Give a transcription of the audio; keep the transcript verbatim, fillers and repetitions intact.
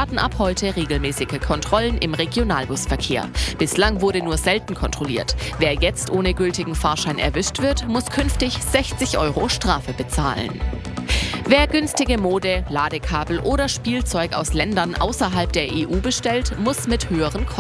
starten ab heute regelmäßige Kontrollen im Regionalbusverkehr. Bislang wurde nur selten kontrolliert. Wer jetzt ohne gültigen Fahrschein erwischt wird, muss künftig sechzig Euro Strafe bezahlen. Wer günstige Mode, Ladekabel oder Spielzeug aus Ländern außerhalb der E U bestellt, muss mit höheren Kosten